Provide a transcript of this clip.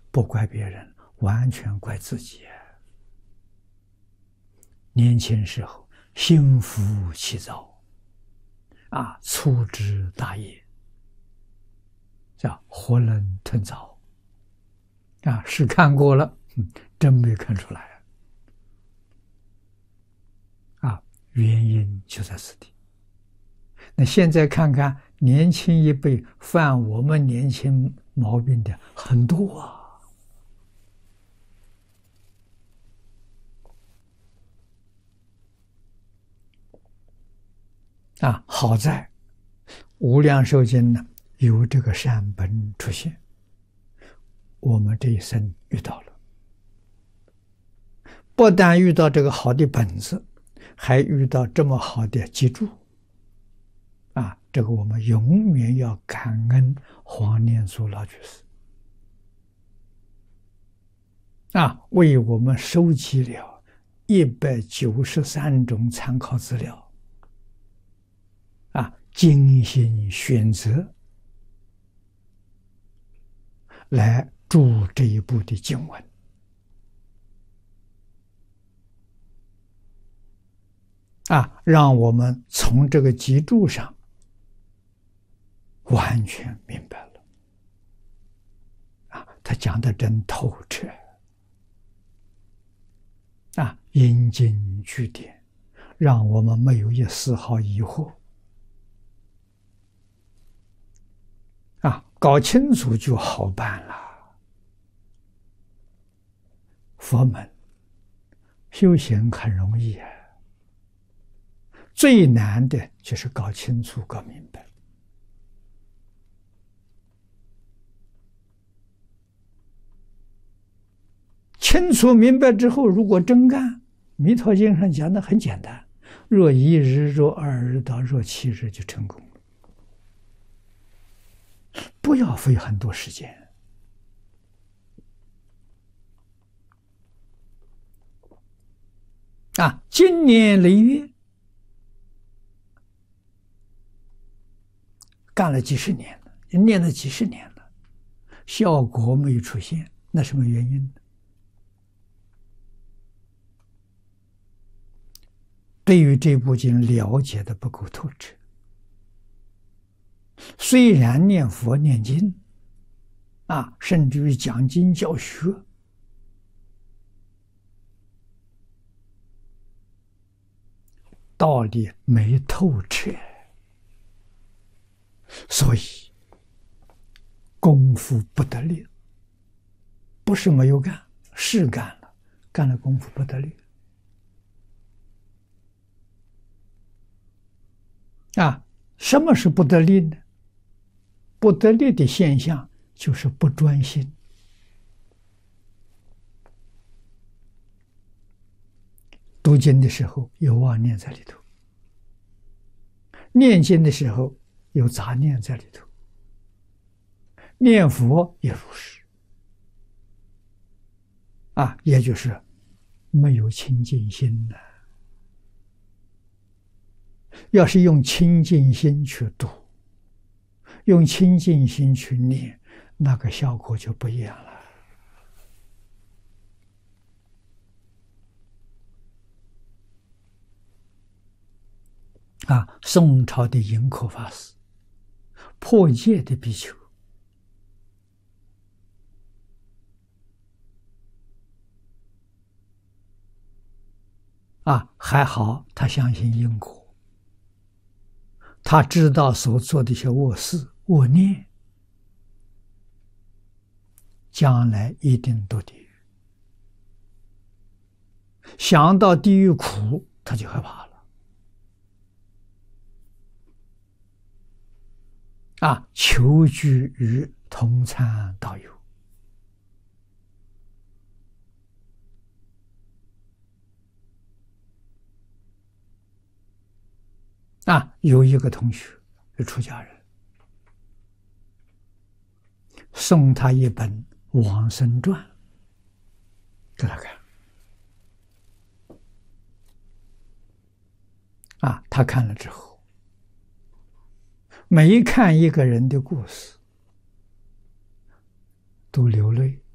不怪别人，完全怪自己。年轻时候心浮气躁，粗枝大叶，叫囫囵吞枣。是看过了，真没看出来。原因就在此地。那现在看看年轻一辈犯我们年轻毛病的很多好在无量寿经呢有这个善本出现，我们这一生遇到了，不但遇到这个好的本子，还遇到这么好的记住这个我们永远要感恩黄念祖老居士为我们收集了193种参考资料精心选择来注这一部的经文让我们从这个脊柱上完全明白了他讲的真透彻引经据典，让我们没有一丝毫疑惑搞清楚就好办了。佛门修行很容易最难的就是搞清楚搞明白清楚明白之后，如果真干，弥陀经上讲的很简单，若1日若2日到若7日就成功了，不要费很多时间经年累月干了几十年了，念了几十年了，效果没有出现，那什么原因呢？对于这部经了解的不够透彻，虽然念佛念经甚至于讲经教学，道理没透彻，所以功夫不得力，不是没有干，是干了，干了功夫不得力什么是不得力呢？不得力的现象就是不专心。读经的时候有妄念在里头，念经的时候有杂念在里头，念佛也如是也就是没有清净心要是用清净心去读，用清净心去念，那个效果就不一样了。宋朝的盈科法师，破戒的比丘还好他相信因果，他知道所做的一些恶事恶念将来一定堕地狱，想到地狱苦他就害怕了求居于同参道友有一个同学是出家人，送他一本《往生传》给他看他看了之后，每看一个人的故事都流泪